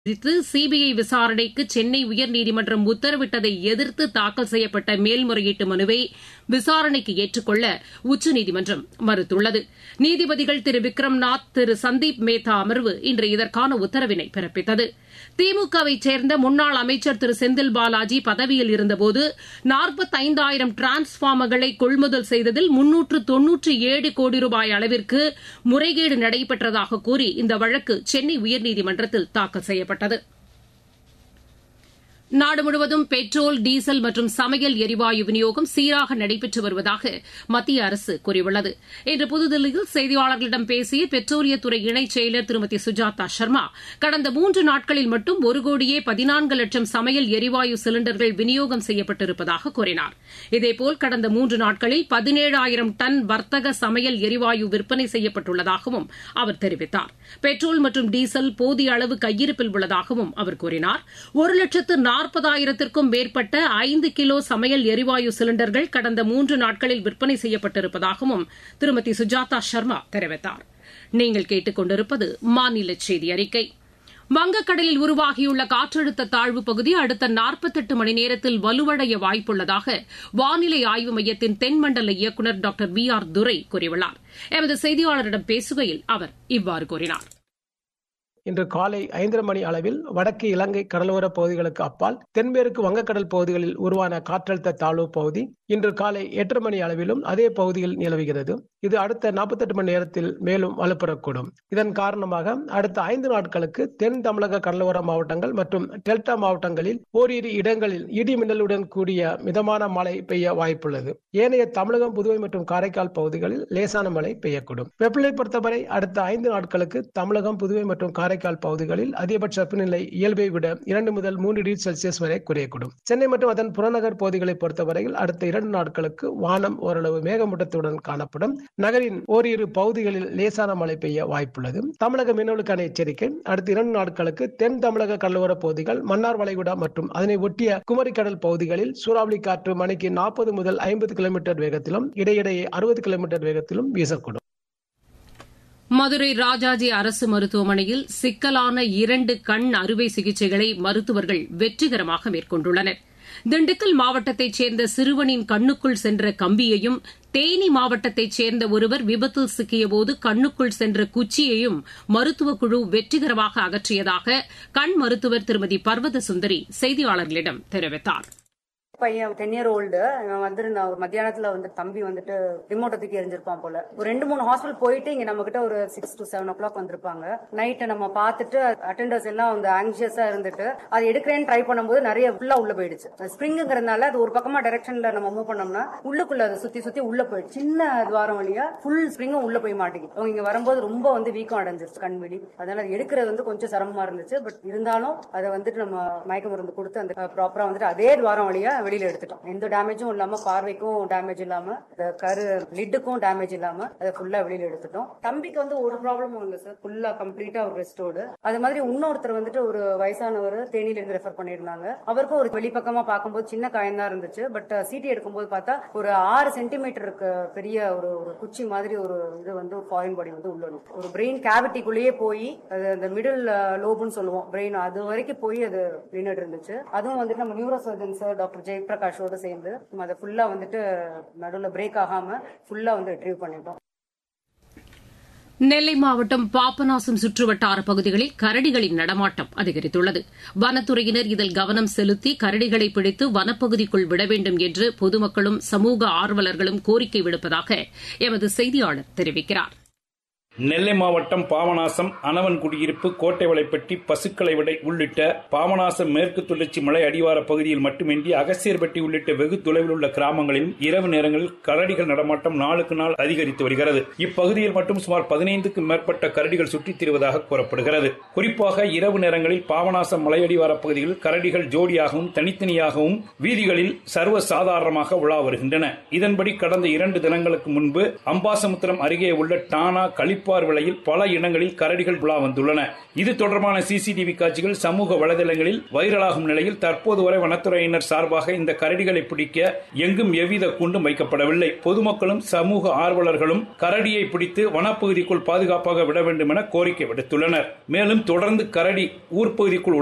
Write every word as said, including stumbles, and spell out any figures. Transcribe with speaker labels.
Speaker 1: குறித்து சிபிஐ விசாரணைக்கு சென்னை உயர்நீதிமன்றம் உத்தரவிட்டதை எதிர்த்து தாக்கல் செய்யப்பட்ட மேல்முறையீட்டு மனுவை விசாரணைக்கு ஏற்றுக் கொள்ள உச்சநீதிமன்றம் மறுத்துள்ளது. நீதிபதிகள் திரு விக்ரம்நாத், திரு சந்தீப் மேத்தா அமர்வு இன்று இதற்கான உத்தரவினை பிறப்பித்தது. திமுகவை சேர்ந்த முன்னாள் அமைச்சர் திரு செந்தில் பாலாஜி பதவியில் இருந்தபோது நாற்பத்தைந்தாயிரம் டிரான்ஸ்பார்மர்களை கொள்முதல் செய்ததில் முன்னூற்று தொன்னூற்றி ஏழு கோடி ரூபாய் அளவிற்கு முறைகேடு நடைபெற்றதாக கூறி இந்த வழக்கு சென்னை உயர்நீதிமன்றத்தில் தாக்கல் செய்யப்பட்டது. நாடு முழுவதும் பெட்ரோல், டீசல் மற்றும் சமையல் எரிவாயு விநியோகம் சீராக நடைபெற்று வருவதாக மத்திய அரசு கூறியுள்ளது. இன்று புதுதில்லியில் செய்தியாளர்களிடம் பேசிய பெட்ரோலியத்துறை இணைச் செயலர் திருமதி சுஜாதா சர்மா, கடந்த மூன்று நாட்களில் மட்டும் ஒரு கோடியே பதினான்கு லட்சம் சமையல் எரிவாயு சிலிண்டர்கள் விநியோகம் செய்யப்பட்டிருப்பதாக கூறினார். இதேபோல் கடந்த மூன்று நாட்களில் பதினேழாயிரம் டன் வர்த்தக சமையல் எரிவாயு விற்பனை செய்யப்பட்டுள்ளதாகவும் அவர் தெரிவித்தார். பெட்ரோல் மற்றும் டீசல் போதிய அளவு கையிருப்பில் உள்ளதாகவும் அவர் கூறினார். ஒரு லட்சத்து நாற்பதாயிரத்திற்கும் மேற்பட்ட ஐந்து கிலோ சமையல் எரிவாயு சிலிண்டர்கள் கடந்த மூன்று நாட்களில் விற்பனை செய்யப்பட்டிருப்பதாகவும் திருமதி சுஜாதா சர்மா தெரிவித்தார். நீங்கள் கேட்டுக் கொண்டிருப்பது மாநில செய்தி அறிக்கை. வங்கக்கடலில் உருவாகியுள்ள காற்றழுத்த தாழ்வுப் பகுதி அடுத்த நாற்பத்தெட்டு மணி நேரத்தில் வலுவடைய வாய்ப்புள்ளதாக வானிலை ஆய்வு மையத்தின் தென்மண்டல இயக்குநர் டாக்டர் வி ஆர் துரை கூறியுள்ளார். எமது செய்தியாளரிடம் பேசுகையில் அவர் இவ்வாறு கூறினார்.
Speaker 2: இன்று காலை ஐந்தரை மணி அளவில் வடக்கு இலங்கை கடலோர பகுதிகளுக்கு அப்பால் தென்மேற்கு வங்கக்கடல் பகுதிகளில் உருவான காற்றழுத்த தாழ்வு பகுதி இன்று காலை எட்டரை மணி அளவிலும் அதே பகுதியில் நிலவுகிறது. இது அடுத்த நாற்பத்தெட்டு மணி நேரத்தில் மேலும் வலுப்பெறக்கூடும். இதன் காரணமாக அடுத்த ஐந்து நாட்களுக்கு தென் தமிழக கடலோர மாவட்டங்கள் மற்றும் டெல்டா மாவட்டங்களில் ஓரிரு இடங்களில் இடி மின்னலுடன் கூடிய மிதமான மழை பெய்ய வாய்ப்புள்ளது. ஏனைய தமிழகம், புதுவை மற்றும் காரைக்கால் பகுதிகளில் லேசான மழை பெய்யக்கூடும். வெப்பநிலை பொறுத்தவரை அடுத்த ஐந்து நாட்களுக்கு தமிழகம், புதுவை மற்றும் காரைக்கால் பகுதிகளில் அதிகபட்ச வெப்பநிலை இயல்பை விட இரண்டு முதல் மூன்று டிகிரி செல்சியஸ் வரை குறையக்கூடும். சென்னை மற்றும் அதன் புறநகர் பகுதிகளை பொறுத்தவரையில் அடுத்த இரண்டு நாட்களுக்கு வானம் ஓரளவு மேகமூட்டத்துடன் காணப்படும். நகரின் ஓரிரு பகுதிகளில் லேசான மழை பெய்ய வாய்ப்புள்ளது. தமிழக மீனவர்களுக்கான எச்சரிக்கை: அடுத்த இரண்டு நாட்களுக்கு தென் தமிழக கடலோர பகுதிகள், மன்னார் வளைகுடா மற்றும் அதனை ஒட்டிய குமரி கடல் பகுதிகளில் சூறாவளி காற்று மணிக்கு நாற்பது முதல் ஐம்பது கிலோமீட்டர் வேகத்திலும் இடையிடையே அறுபது கிலோமீட்டர் வேகத்திலும் வீசக்கூடும்.
Speaker 1: மதுரை ராஜாஜி அரசு மருத்துவமனையில் சிக்கலான இரண்டு கண் அறுவை சிகிச்சைகளை மருத்துவர்கள் வெற்றிகரமாக மேற்கொண்டுள்ளனர். திண்டுக்கல் மாவட்டத்தைச் சேர்ந்த சிறுவனின் கண்ணுக்குள் சென்ற கம்பியையும், தேனி மாவட்டத்தைச் சேர்ந்த ஒருவர் விபத்தில் சிக்கியபோது கண்ணுக்குள் சென்ற குச்சியையும் மருத்துவக் குழு வெற்றிகரமாக அகற்றியதாக கண் மருத்துவர் திருமதி பர்வத சுந்தரி செய்தியாளர்களிடம் தெரிவித்தார்.
Speaker 3: பையன் டென் இயர் ஓல்டு வந்திருந்தான். ஒரு மத்தியானத்துல வந்து தம்பி வந்துட்டு ரிமோட்டை தூக்கி எரிஞ்சிருப்பான் போல. ஒரு ரெண்டு மூணு ஹாஸ்பிட்டல் போயிட்டு இங்க நம்ம கிட்ட ஒரு six to seven O clock வந்திருப்பாங்க. நைட்டு நம்ம பார்த்துட்டு அட்டெண்டர்ஸ் எல்லாம் வந்து ஆங்ஷியஸா இருந்துட்டு அது எடுக்கிறேன்னு ட்ரை பண்ணும்போது நிறைய ஃபுல்லா உள்ள போயிடுச்சு. ஸ்ப்ரிங்கிறதுனால அது ஒரு பக்கமா டைரக்ஷன்ல நம்ம மூவ் பண்ணோம்னா உள்ளுக்குள்ள அதை சுத்தி சுத்தி உள்ள போயிடுச்சு. சின்ன துவாரம் வழியா ஃபுல் ஸ்ப்ரிங்கும் உள்ள போய் மாட்டேங்குது. அவங்க இங்க வரும்போது ரொம்ப வந்து வீக்கம் அடைஞ்சிருச்சு கண்வெளி. அதனால அது எடுக்கிறது வந்து கொஞ்சம் சிரமமா இருந்துச்சு. பட் இருந்தாலும் அதை வந்துட்டு நம்ம மயக்க மருந்து கொடுத்து அந்த ப்ராப்பரா வந்துட்டு அதே துவாரம் வழியா வெளியில எடுத்துட்டோம். எந்த டேமேஜும் இல்லாம, பார்வைக்கும் டேமேஜ் இல்லாம, கரு லிட்டுக்கும் டேமேஜ் இல்லாம அதை ஃபுல்லா வெளியில எடுத்துட்டோம். தம்பிக்கு வந்து ஒரு ப்ராப்ளமும் இல்லை சார். ஃபுல்லா கம்ப்ளீட்டா ஒரு ரெஸ்டோடு. அது மாதிரி இன்னொருத்தர் வந்துட்டு ஒரு வயசானவர் தேனியில இருந்து ரெஃபர் பண்ணிருந்தாங்க. அவருக்கும் ஒரு வெளிப்பக்கமா பார்க்கும்போது சின்ன காயம் தான் இருந்துச்சு. பட் சிடி எடுக்கும்போது பார்த்தா ஒரு ஆறு சென்டிமீட்டருக்கு பெரிய ஒரு ஒரு குச்சி மாதிரி ஒரு இது வந்து ஒரு ஃபாரின் பாடி வந்து உள்ள ஒரு பிரெயின் கேவிட்டிக்குள்ளேயே போய் அது அந்த மிடில் லோபுன்னு சொல்லுவோம் பிரெயின், அது வரைக்கும் போய் அது நின்றுட்டு இருந்துச்சு. அதுவும் வந்துட்டு நம்ம நியூரோ சர்ஜன் சார் டாக்டர் ஜெயபிரகாஷோட சேர்ந்து அதை ஃபுல்லா வந்துட்டு நடுவில் பிரேக் ஆகாம ஃபுல்லா வந்து ரிட்ரீவ் பண்ணிட்டோம்.
Speaker 1: நெல்லை மாவட்டம் பாபநாசம் சுற்றுவட்டார பகுதிகளில் கரடிகளின் நடமாட்டம் அதிகரித்துள்ளது. வனத்துறையினர் இதில் கவனம் செலுத்தி கரடிகளை பிடித்து வனப்பகுதிக்குள் விட வேண்டும் என்று பொதுமக்களும் சமூக ஆர்வலர்களும் கோரிக்கை விடுப்பதாக எமது செய்தியாளர் தெரிவிக்கிறார்.
Speaker 4: நெல்லை மாவட்டம் பாபநாசம், அனவன் குடியிருப்பு, கோட்டை வலைப்பட்டி, பசுக்களை விடை உள்ளிட்ட பாபநாசம் மேற்கு தொடர்ச்சி மலை அடிவார பகுதியில் மட்டுமின்றி அகசியர்பட்டி உள்ளிட்ட வெகு தொலைவில் உள்ள கிராமங்களிலும் இரவு நேரங்களில் கரடிகள் நடமாட்டம் நாளுக்கு நாள் அதிகரித்து வருகிறது. இப்பகுதியில் மட்டும் சுமார் பதினைந்துக்கும் மேற்பட்ட கரடிகள் சுற்றித் திரிவதாக கூறப்படுகிறது. குறிப்பாக இரவு நேரங்களில் பாபநாசம் மலையடிவார பகுதிகளில் கரடிகள் ஜோடியாகவும் தனித்தனியாகவும் வீதிகளில் சர்வ சாதாரணமாக உலா வருகின்றன. இதன்படி கடந்த இரண்டு தினங்களுக்கு முன்பு அம்பாசமுத்திரம் அருகே உள்ள டானா களி கிடைப்பார் விலையில் பல இடங்களில் கரடிகள் உலா வந்துள்ளன. இது தொடர்பான சிசிடிவி காட்சிகள் சமூக வலைதளங்களில் வைரலாகும் நிலையில் தற்போது வரை வனத்துறையினர் சார்பாக இந்த கரடிகளை பிடிக்க எங்கும் எவ்வித கூண்டும் வைக்கப்படவில்லை. பொதுமக்களும் சமூக ஆர்வலர்களும் கரடியை பிடித்து வனப்பகுதிக்குள் பாதுகாப்பாக விட வேண்டும் என கோரிக்கை விடுத்துள்ளனர். மேலும் தொடர்ந்து கரடி ஊர்ப்பகுதிக்குள்